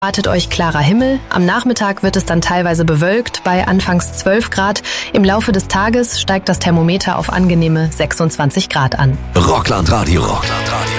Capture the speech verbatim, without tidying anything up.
Erwartet euch klarer Himmel. Am Nachmittag wird es dann teilweise bewölkt bei anfangs zwölf Grad. Im Laufe des Tages steigt das Thermometer auf angenehme sechsundzwanzig Grad an. Rockland Radio. Rockland Radio.